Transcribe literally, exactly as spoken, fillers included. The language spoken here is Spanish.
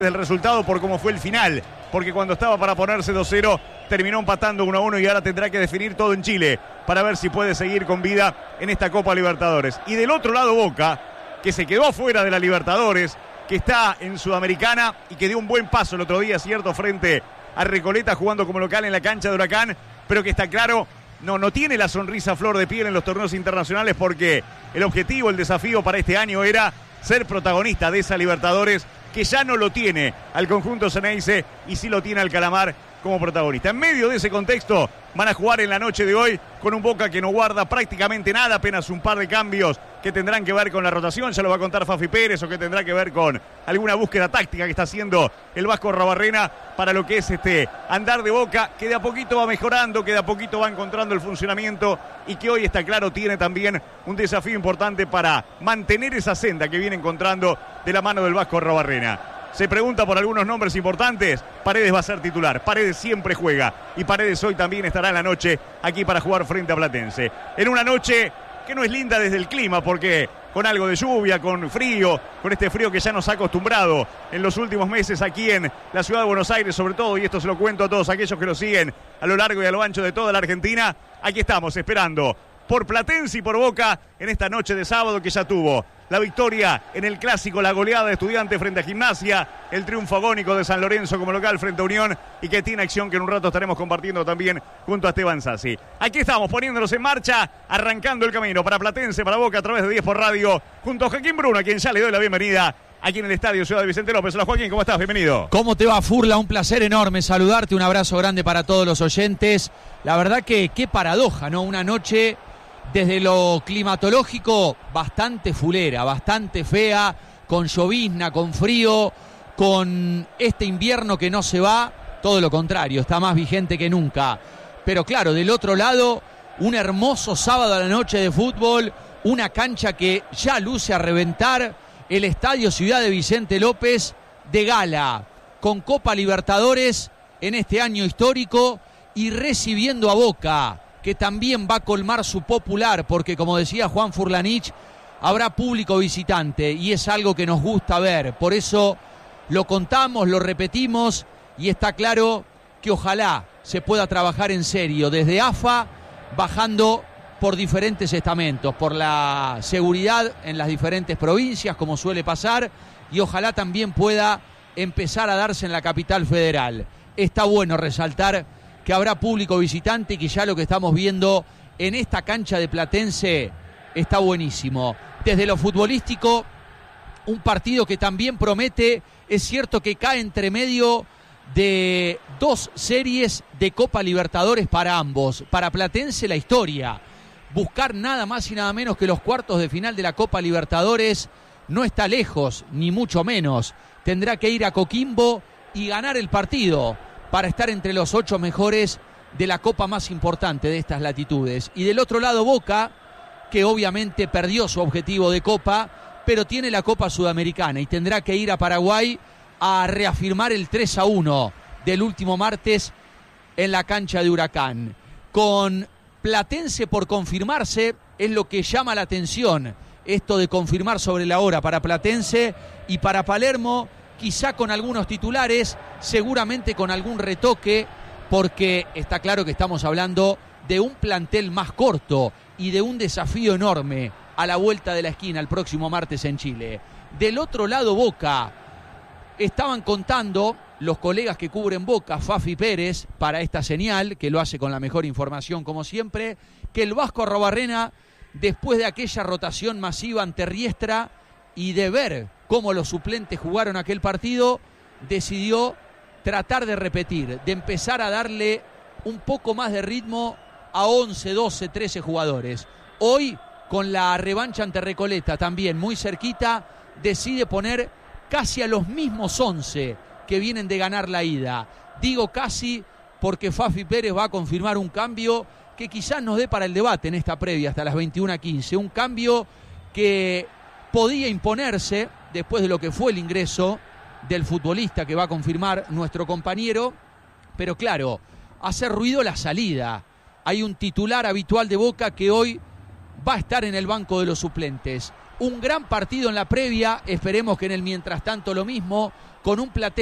del resultado por cómo fue el final, porque cuando estaba para ponerse dos cero terminó empatando uno a uno y ahora tendrá que definir todo en Chile para ver si puede seguir con vida en esta Copa Libertadores. Y del otro lado Boca, que se quedó afuera de la Libertadores, que está en Sudamericana y que dio un buen paso el otro día, cierto, frente a Recoleta jugando como local en la cancha de Huracán, pero que está claro, no, no tiene la sonrisa flor de piel en los torneos internacionales porque el objetivo, el desafío para este año era ser protagonista de esa Libertadores, que ya no lo tiene al conjunto Ceneice y sí lo tiene al Calamar como protagonista. En medio de ese contexto van a jugar en la noche de hoy con un Boca que no guarda prácticamente nada, apenas un par de cambios que tendrán que ver con la rotación, ya lo va a contar Fafi Pérez, o que tendrá que ver con alguna búsqueda táctica que está haciendo el Vasco Arrobarrena para lo que es este andar de Boca, que de a poquito va mejorando, que de a poquito va encontrando el funcionamiento y que hoy está claro tiene también un desafío importante para mantener esa senda que viene encontrando de la mano del Vasco Arrobarrena. Se pregunta por algunos nombres importantes. Paredes va a ser titular. Paredes siempre juega. Y Paredes hoy también estará en la noche aquí para jugar frente a Platense. En una noche que no es linda desde el clima, porque con algo de lluvia, con frío, con este frío que ya nos ha acostumbrado en los últimos meses aquí en la ciudad de Buenos Aires, sobre todo, y esto se lo cuento a todos aquellos que lo siguen a lo largo y a lo ancho de toda la Argentina. Aquí estamos esperando por Platense y por Boca en esta noche de sábado que ya tuvo la victoria en el clásico, la goleada de Estudiantes frente a Gimnasia, el triunfo agónico de San Lorenzo como local frente a Unión y que tiene acción que en un rato estaremos compartiendo también junto a Esteban Sassi. Aquí estamos poniéndonos en marcha, arrancando el camino para Platense, para Boca a través de diez por Radio, junto a Joaquín Bruno, a quien ya le doy la bienvenida aquí en el Estadio Ciudad de Vicente López. Hola Joaquín, ¿cómo estás? Bienvenido. ¿Cómo te va, Furla? Un placer enorme saludarte, un abrazo grande para todos los oyentes. La verdad que qué paradoja, ¿no? Una noche desde lo climatológico bastante fulera, bastante fea, con llovizna, con frío, con este invierno que no se va, todo lo contrario, está más vigente que nunca. Pero claro, del otro lado, un hermoso sábado a la noche de fútbol, una cancha que ya luce a reventar, el Estadio Ciudad de Vicente López de gala, con Copa Libertadores en este año histórico y recibiendo a Boca, que también va a colmar su popular, porque como decía Juan Furlanich, habrá público visitante y es algo que nos gusta ver. Por eso lo contamos, lo repetimos y está claro que ojalá se pueda trabajar en serio desde A F A, bajando por diferentes estamentos, por la seguridad en las diferentes provincias, como suele pasar, y ojalá también pueda empezar a darse en la capital federal. Está bueno resaltar que habrá público visitante y que ya lo que estamos viendo en esta cancha de Platense está buenísimo. Desde lo futbolístico, un partido que también promete, es cierto que cae entre medio de dos series de Copa Libertadores para ambos. Para Platense la historia, buscar nada más y nada menos que los cuartos de final de la Copa Libertadores no está lejos, ni mucho menos. Tendrá que ir a Coquimbo y ganar el partido para estar entre los ocho mejores de la copa más importante de estas latitudes. Y del otro lado Boca, que obviamente perdió su objetivo de copa, pero tiene la Copa Sudamericana y tendrá que ir a Paraguay a reafirmar el tres a uno del último martes en la cancha de Huracán. Con Platense por confirmarse, es lo que llama la atención, esto de confirmar sobre la hora para Platense, y para Palermo quizá con algunos titulares, seguramente con algún retoque, porque está claro que estamos hablando de un plantel más corto y de un desafío enorme a la vuelta de la esquina el próximo martes en Chile. Del otro lado Boca, estaban contando los colegas que cubren Boca, Fafi Pérez, para esta señal, que lo hace con la mejor información como siempre, que el Vasco Arrobarrena, después de aquella rotación masiva ante Riestra y de ver cómo los suplentes jugaron aquel partido, decidió tratar de repetir, de empezar a darle un poco más de ritmo a once, doce, trece jugadores. Hoy, con la revancha ante Recoleta también muy cerquita, decide poner casi a los mismos once que vienen de ganar la ida. Digo casi porque Fafi Pérez va a confirmar un cambio que quizás nos dé para el debate en esta previa hasta las veintiuna quince. Un cambio que podía imponerse después de lo que fue el ingreso del futbolista que va a confirmar nuestro compañero, pero claro, hace ruido la salida. Hay un titular habitual de Boca que hoy va a estar en el banco de los suplentes. un gran partido en la previa, esperemos que en el mientras tanto lo mismo, con un plantel